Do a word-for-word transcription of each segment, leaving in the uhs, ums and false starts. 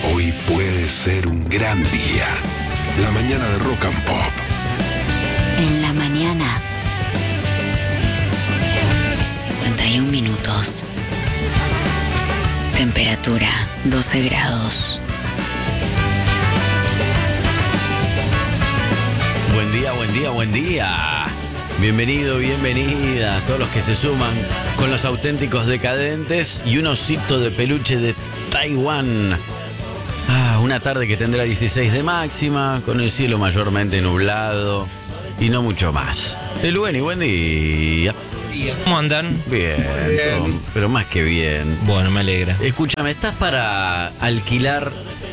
Hoy puede ser un gran día. La mañana de Rock and Pop. En la mañana. cincuenta y un minutos. Temperatura doce grados. Buen día, buen día, buen día. Bienvenido, bienvenida a todos los que se suman con los auténticos decadentes y un osito de peluche de Taiwán. Ah, una tarde que tendrá dieciséis de máxima, con el cielo mayormente nublado y no mucho más. El Lueni, buen día. ¿Cómo andan? Bien, Tom, pero más que bien. Bueno, me alegra. Escúchame, ¿estás para alquilar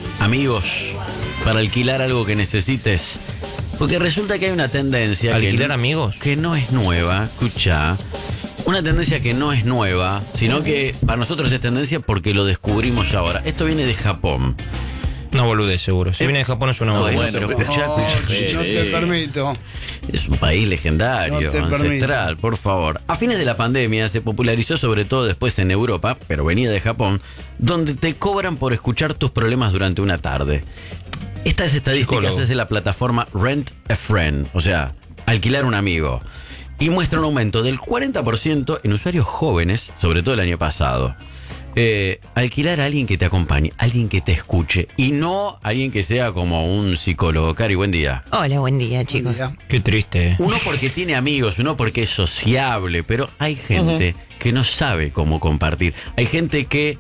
amigos? ¿Para alquilar algo que necesites? Porque resulta que hay una tendencia... ¿Alquilar que, amigos? Que no es nueva, escucha. Una tendencia que no es nueva, sino que para nosotros es tendencia porque lo descubrimos ahora. Esto viene de Japón. No boludez, seguro. Si Eh, viene de Japón es una no, boludez. bueno, pero escuchá, No, escuchá. no te permito. Es un país legendario, No te ancestral, por favor. A fines de la pandemia se popularizó sobre todo después en Europa, pero venía de Japón, donde te cobran por escuchar tus problemas durante una tarde. Estas estadísticas Psicólogo. es de la plataforma Rent a Friend, o sea, alquilar un amigo. Y muestra un aumento del cuarenta por ciento en usuarios jóvenes, sobre todo el año pasado. Eh, alquilar a alguien que te acompañe, alguien que te escuche, y no alguien que sea como un psicólogo. Cari, buen día. Hola, buen día, chicos. día. Qué triste. Uno porque tiene amigos, uno porque es sociable, pero hay gente que no sabe cómo compartir. Hay gente que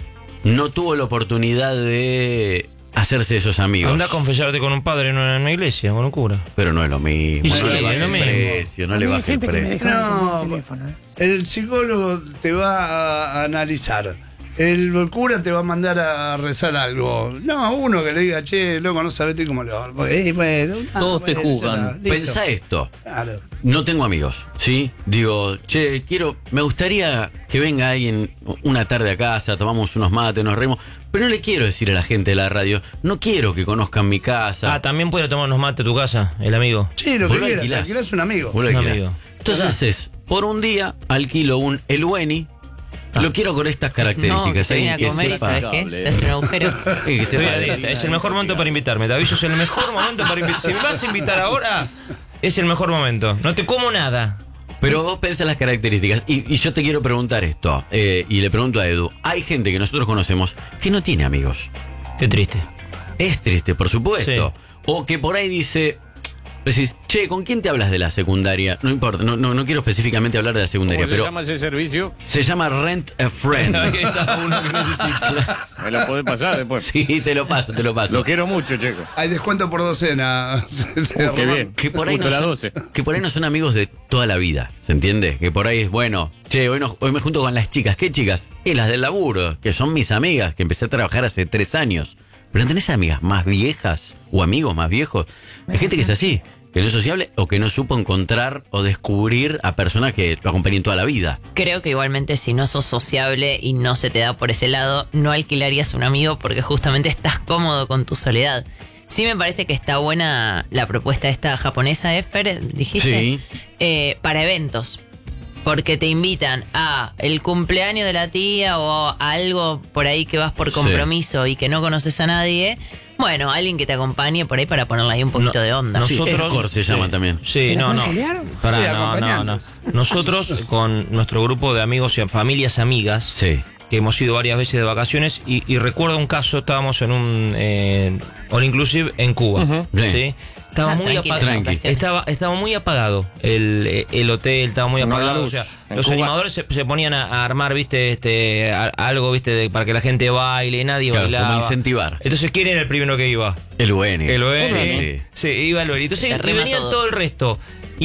no tuvo la oportunidad de hacerse esos amigos. Anda a confesarte con un padre en una, en una iglesia, con un cura. Pero no es lo mismo, Y no sí, le es baje lo el mismo. precio, no le baje el precio. No, el psicólogo te va a analizar. El cura te va a mandar a rezar algo. No, uno que le diga, che, loco, no sabes tú cómo lo. Porque, eh, bueno, ah, Todos te bueno, ya juzgan. está, listo. Pensá esto. Claro. No tengo amigos, ¿sí? Digo, che, quiero, me gustaría que venga alguien una tarde a casa, tomamos unos mates, nos reímos, pero no le quiero decir a la gente de la radio, no quiero que conozcan mi casa. Ah, también puede tomar unos mates a tu casa, el amigo. Sí, lo que Vos lo quieras, te alquilás. alquilás un amigo. Vos lo Un alquilás. amigo. Entonces es, por un día alquilo un Elueni, lo quiero con estas No, características. que viene a alguien comer y sepa- ¿sabes qué? Te hace un agujero. eh, que Estoy sepa a de- dieta. Es el mejor momento para invitarme. Te aviso, es el mejor momento para invitar. Si me vas a invitar ahora, es el mejor momento. No te como nada. Pero vos pensás las características y, y yo te quiero preguntar esto, eh, y le pregunto a Edu, hay gente que nosotros conocemos que no tiene amigos. Qué triste. Es triste, por supuesto. Sí. O que por ahí dice, decís, che, ¿con quién te hablas de la secundaria? No importa, no, no, no quiero específicamente hablar de la secundaria, ¿Cómo se pero llama ese servicio? se llama Rent a Friend. Ahí está uno que necesita. Me lo podés pasar después. Sí, te lo paso, te lo paso. Lo quiero mucho, Checo. Hay descuento por docena. Uh, qué bien. Que por, ahí Justo no la son, doce. que por ahí no son amigos de toda la vida, ¿se entiende? Que por ahí es, bueno, che, hoy, no- hoy me junto con las chicas. ¿Qué chicas? Y las del laburo, que son mis amigas, que empecé a trabajar hace tres años. Pero ¿tenés amigas más viejas o amigos más viejos? Hay gente que es así, que no es sociable o que no supo encontrar o descubrir a personas que lo acompañen toda la vida. Creo que igualmente si no sos sociable y no se te da por ese lado, no alquilarías un amigo porque justamente estás cómodo con tu soledad. Sí me parece que está buena la propuesta esta japonesa, Effer, dijiste, Sí. eh, para eventos. Porque te invitan a el cumpleaños de la tía o a algo por ahí que vas por Sí. compromiso y que no conoces a nadie. Bueno, alguien que te acompañe por ahí para ponerle ahí un poquito No, de onda. Sí, escort se llama también. Sí, no, no. Pará, Sí, no, no, no. acompañantes. Nosotros, con nuestro grupo de amigos y familias amigas, Sí. que hemos ido varias veces de vacaciones, y, y recuerdo un caso, estábamos en un eh, All Inclusive en Cuba. Sí. ¿sí? Estaba Ah, muy tranquilo, apagado. Tranqui. Estaba, estaba muy apagado el, el hotel, estaba muy No había apagado. O luz. sea, En los Cuba. animadores se, se ponían a, a armar, viste, este, a- algo, viste, de- para que la gente baile, nadie Claro, bailaba. como incentivar. Entonces, ¿quién era el primero que iba? El Ueni. El Oeni. Sí. Sí, iba el Oeni. Entonces, Te y rema venía todo. todo el resto.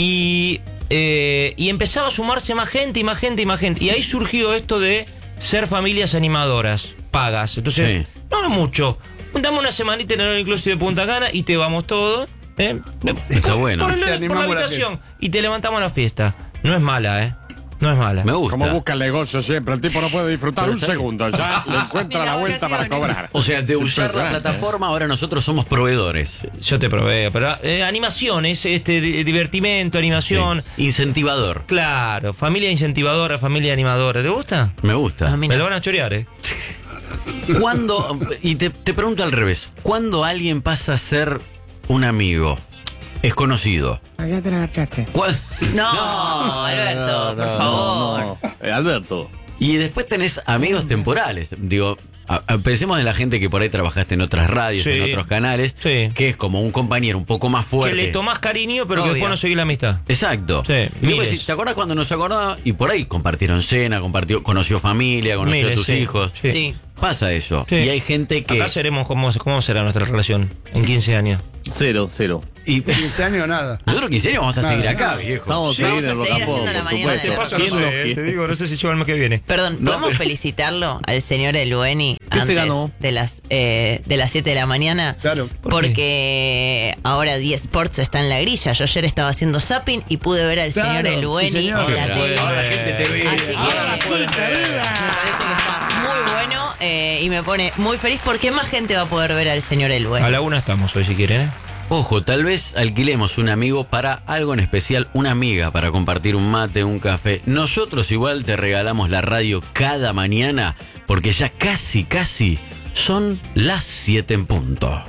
Y, eh, y empezaba a sumarse más gente y más gente y más gente. Y ahí surgió esto de ser familias animadoras, pagas. Entonces, Sí. no es mucho. Dame una semanita en el All Inclusive de Punta Cana y te vamos todos. ¿eh? Está bueno. Por, el- Te por la animamos a la habitación. Y te levantamos la fiesta. No es mala, ¿eh? No es mala. Me gusta. Como busca el negocio siempre. El tipo no puede disfrutar Pero un está bien. segundo. Ya le encuentra la vuelta para cobrar. O sea, de Es usar la impresionante, plataforma, ahora nosotros somos proveedores. Yo te proveo. Pero eh, animación, es este, di- divertimento, animación. Sí. Incentivador. Claro, familia incentivadora, familia animadora. ¿Te gusta? Me gusta. A mí Me no. lo van a chorear, ¿eh? ¿Cuándo, y te, te pregunto al revés, ¿cuándo alguien pasa a ser un amigo? Es conocido. Ya te la agachaste. ¿Cuál- No, Alberto, por favor. No, eh, Alberto. Y después tenés amigos temporales. Digo, a- a- pensemos en la gente que por ahí trabajaste en otras radios, Sí. en otros canales, Sí. que es como un compañero un poco más fuerte. Que le tomás cariño, pero que Obvio. después no seguís la amistad. Exacto. Sí, Y después miles. decís, ¿te acordás cuando nos acordaba? Y por ahí compartieron cena, compartió, conoció familia, conoció Miles, a tus sí. hijos. Sí. Sí. Pasa eso. Sí. Y hay gente que. Acá seremos, ¿cómo, ¿cómo será nuestra relación en quince años? Cero, cero. Y quince años nada. nosotros quince años vamos a Nada, seguir acá, nada. viejo. Vamos Sí, a vamos seguir a en Rock seguir and Pop, haciendo la por mañana de supuesto. rock. Paso, no ¿Quién lo sé, eh, quiere? te digo, no sé si yo el mes que viene. Perdón, ¿podemos felicitarlo al señor Elueni ¿Qué se antes ganó? de las eh, de las siete de la mañana? Claro. ¿Por Porque ahora diez Sports está en la grilla. Yo ayer estaba haciendo zapping y pude ver al Claro, señor sí, Elueni señor. en la Ahora, tele. ahora la gente te ve. Así que Ahora la me pueden parece ver. que está muy bueno eh, y me pone muy feliz porque más gente va a poder ver al señor Elueni. A la una estamos hoy, si quieren, ¿eh? Ojo, tal vez alquilemos un amigo para algo en especial, una amiga para compartir un mate, un café. Nosotros igual te regalamos la radio cada mañana porque ya casi, casi son las siete en punto.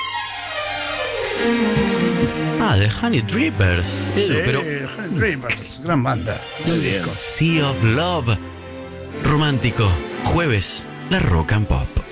Ah, The Honey Drippers. Edu, pero Eh, Dreamers, gran banda. Muy bien. Sea of Love. Romántico. Jueves, la Rock and Pop.